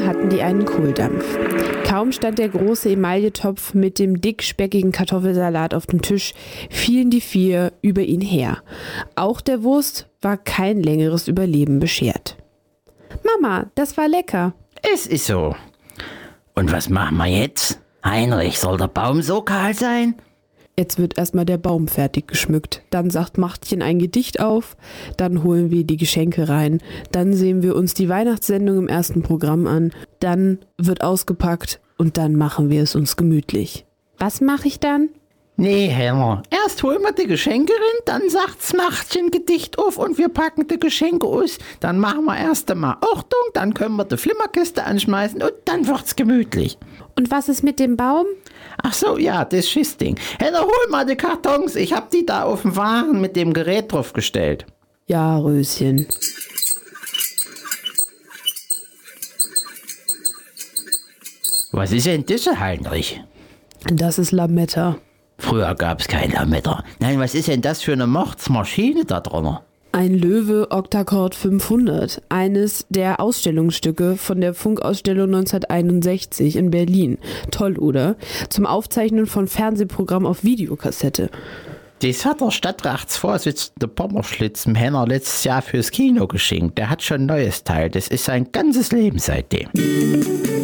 hatten die einen Kohldampf. Kaum stand der große Emailletopf mit dem dickspeckigen Kartoffelsalat auf dem Tisch, fielen die 4 über ihn her. Auch der Wurst war kein längeres Überleben beschert. Mama, das war lecker. Es ist so. Und was machen wir jetzt? Heinrich, soll der Baum so kahl sein? Jetzt wird erstmal der Baum fertig geschmückt. Dann sagt Machtchen ein Gedicht auf. Dann holen wir die Geschenke rein. Dann sehen wir uns die Weihnachtssendung im ersten Programm an. Dann wird ausgepackt und dann machen wir es uns gemütlich. Was mache ich dann? Nee, Henner. Erst holen wir die Geschenke rein, dann sagt's Machtchen Gedicht auf und wir packen die Geschenke aus. Dann machen wir erst einmal Achtung, dann können wir die Flimmerkiste anschmeißen und dann wird's gemütlich. Und was ist mit dem Baum? Ach so, ja, das Schissding. Henner, hol mal die Kartons. Ich hab die da auf dem Wagen mit dem Gerät drauf gestellt. Ja, Röschen. Was ist denn das, Heinrich? Das ist Lametta. Früher gab's kein Lametta. Nein, was ist denn das für eine Mordsmaschine da drin? Ein Löwe Octacord 500, eines der Ausstellungsstücke von der Funkausstellung 1961 in Berlin. Toll, oder? Zum Aufzeichnen von Fernsehprogrammen auf Videokassette. Das hat der Stadtratsvorsitzende Pommerschlitz im Henner letztes Jahr fürs Kino geschenkt. Der hat schon ein neues Teil. Das ist sein ganzes Leben seitdem.